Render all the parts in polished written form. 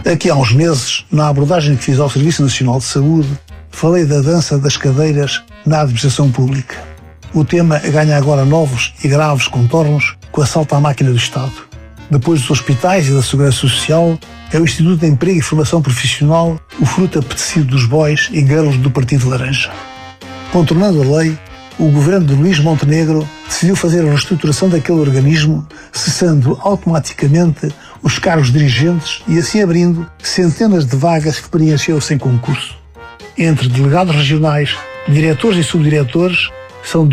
Aqui há uns meses, na abordagem que fiz ao Serviço Nacional de Saúde, falei da dança das cadeiras na administração pública. O tema ganha agora novos e graves contornos com o assalto à máquina do Estado. Depois dos hospitais e da Segurança Social, é o Instituto de Emprego e Formação Profissional o fruto apetecido dos boys e girls do Partido Laranja. Contornando a lei, o governo de Luís Montenegro decidiu fazer a reestruturação daquele organismo, cessando automaticamente os cargos dirigentes e assim abrindo centenas de vagas que preencheu sem concurso. Entre delegados regionais, diretores e subdiretores, são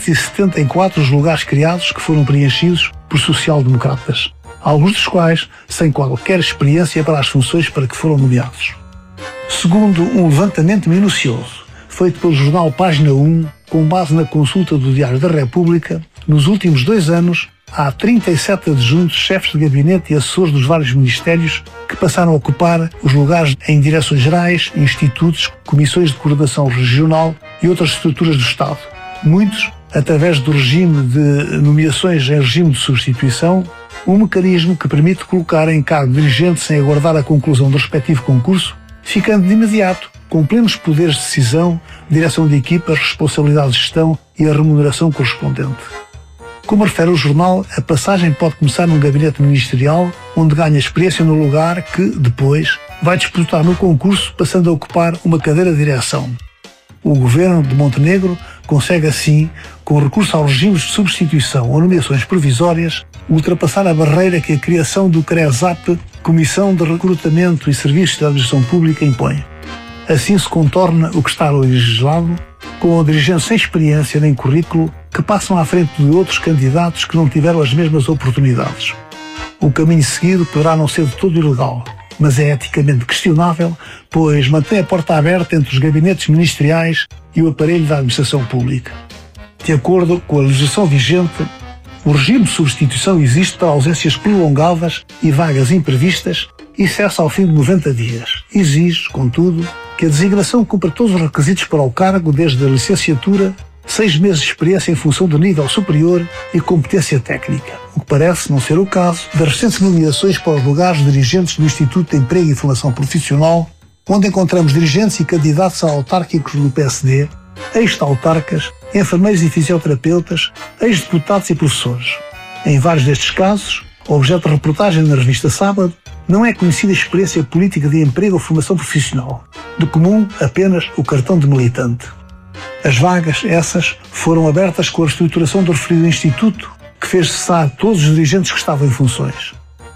274 os lugares criados que foram preenchidos por social-democratas, alguns dos quais sem qualquer experiência para as funções para que foram nomeados. Segundo um levantamento minucioso, feito pelo jornal Página 1, com base na consulta do Diário da República, nos últimos 2 anos, há 37 adjuntos, chefes de gabinete e assessores dos vários ministérios que passaram a ocupar os lugares em direções gerais, institutos, comissões de coordenação regional e outras estruturas do Estado. Muitos através do regime de nomeações em regime de substituição, um mecanismo que permite colocar em cargo dirigente sem aguardar a conclusão do respectivo concurso, ficando de imediato com plenos poderes de decisão, direção de equipas, responsabilidade de gestão e a remuneração correspondente. Como refere o jornal, a passagem pode começar num gabinete ministerial, onde ganha experiência no lugar que, depois, vai disputar no concurso, passando a ocupar uma cadeira de direção. O governo de Montenegro consegue assim, com recurso aos regimes de substituição ou nomeações provisórias, ultrapassar a barreira que a criação do CRESAP, Comissão de Recrutamento e Serviços de Administração Pública, impõe. Assim se contorna o que está legislado, com dirigentes sem experiência nem currículo que passam à frente de outros candidatos que não tiveram as mesmas oportunidades. O caminho seguido poderá não ser de todo ilegal, mas é eticamente questionável, pois mantém a porta aberta entre os gabinetes ministeriais e o aparelho da administração pública. De acordo com a legislação vigente, o regime de substituição existe para ausências prolongadas e vagas imprevistas e cessa ao fim de 90 dias. Exige, contudo, que a designação cumpra todos os requisitos para o cargo, desde a licenciatura, 6 meses de experiência em função do nível superior e competência técnica, o que parece não ser o caso das recentes nomeações para os lugares de dirigentes do Instituto de Emprego e Formação Profissional, onde encontramos dirigentes e candidatos a autárquicos do PSD, ex-autarcas, enfermeiros e fisioterapeutas, ex-deputados e professores. Em vários destes casos, objeto de reportagem na revista Sábado, não é conhecida a experiência política de emprego ou formação profissional. De comum, apenas o cartão de militante. As vagas, essas, foram abertas com a reestruturação do referido Instituto, que fez cessar todos os dirigentes que estavam em funções.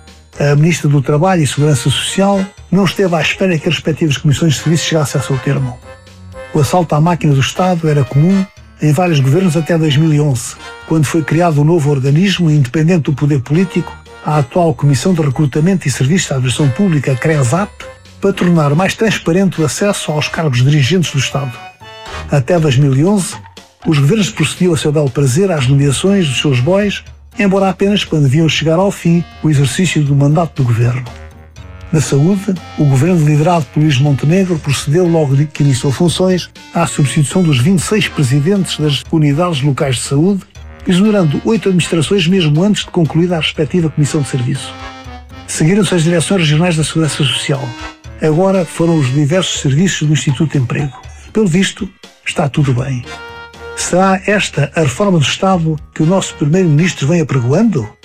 A Ministra do Trabalho e Segurança Social não esteve à espera que as respectivas comissões de serviço chegassem a seu termo. O assalto à máquina do Estado era comum em vários governos até 2011, quando foi criado um novo organismo independente do poder político, a atual Comissão de Recrutamento e Serviços da Administração Pública, CRESAP, para tornar mais transparente o acesso aos cargos dirigentes do Estado. Até 2011, os governos procediam a seu belo prazer às nomeações dos seus bois, embora apenas quando deviam chegar ao fim o exercício do mandato do governo. Na saúde, o governo liderado por Luís Montenegro procedeu, logo que iniciou funções, à substituição dos 26 presidentes das unidades locais de saúde, exonerando 8 administrações mesmo antes de concluída a respectiva comissão de serviço. Seguiram-se as direções regionais da Segurança Social. Agora foram os diversos serviços do Instituto de Emprego. Pelo visto, está tudo bem. Será esta a reforma do Estado que o nosso Primeiro-Ministro vem apregoando?